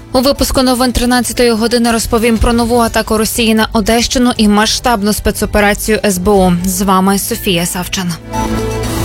У випуску новин 13-ї години розповім про нову атаку Росії на Одещину і масштабну спецоперацію СБУ. З вами Софія Савчан.